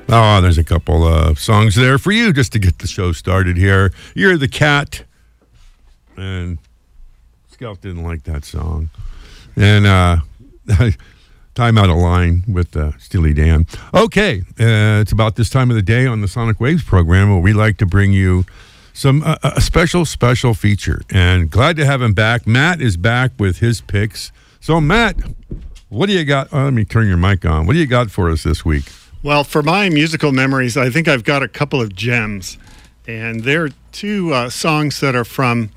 Oh, there's a couple of songs there for you just to get the show started here. You're the Cat. And Scout didn't like that song. And Time Out of Line with Steely Dan. Okay, it's about this time of the day on the Sonic Waves program where we like to bring you some a special feature. And glad to have him back. Matt is back with his picks. So, Matt, what do you got? Let me turn your mic on. What do you got for us this week? Well, for my musical memories, I think I've got a couple of gems. And they're two songs that are from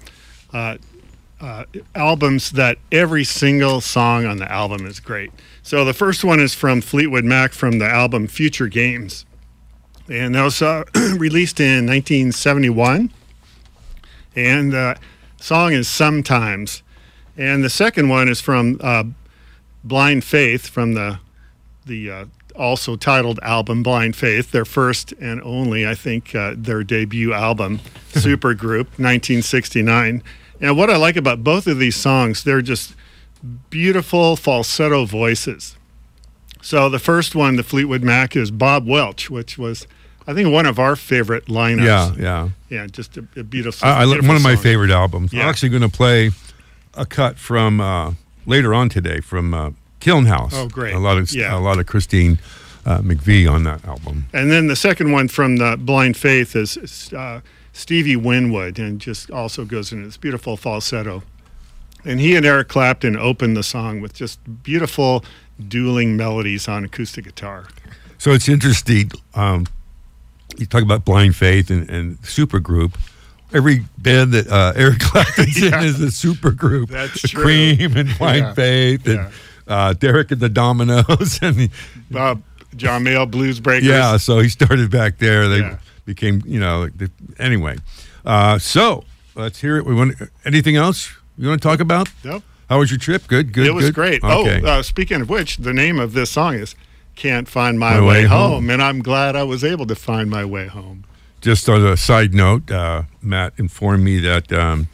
albums that every single song on the album is great. So the first one is from Fleetwood Mac from the album Future Games. And that was released in 1971. And the song is Sometimes. And the second one is from Blind Faith from the also titled album Blind Faith, their first and only, I think, their debut album, Supergroup, 1969. And what I like about both of these songs, they're just beautiful falsetto voices. So the first one, the Fleetwood Mac, is Bob Welch, which was, I think, one of our favorite lineups. Yeah, just a beautiful one of my favorite albums. Yeah. I'm actually going to play a cut from later on today from Kiln House. Oh, great. A lot of Christine McVie on that album. And then the second one from the Blind Faith is Stevie Winwood, and just also goes into this beautiful falsetto. And he and Eric Clapton opened the song with just beautiful dueling melodies on acoustic guitar. So it's interesting. You talk about Blind Faith and Supergroup. Every and that Eric Clapton's in is a supergroup. That's true. Cream and Blind Faith and Derek and the Dominoes and John Mayall Blues Breakers. Yeah, so he started back there. They became, anyway. So let's hear it. We want anything else you want to talk about? Nope. How was your trip? Good. It was great. Okay. Speaking of which, the name of this song is "Can't Find My Way Home," and I'm glad I was able to find my way home. Just on a side note, Matt informed me that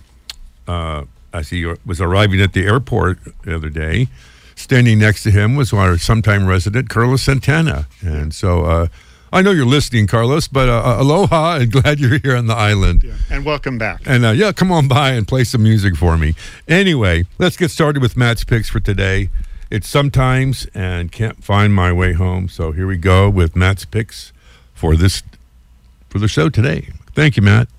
as he was arriving at the airport the other day, standing next to him was our sometime resident, Carlos Santana. And so I know you're listening, Carlos, but aloha and glad you're here on the island. Yeah. And welcome back. And come on by and play some music for me. Anyway, let's get started with Matt's picks for today. It's Sometimes and Can't Find My Way Home. So here we go with Matt's picks for the show today. Thank you, Matt.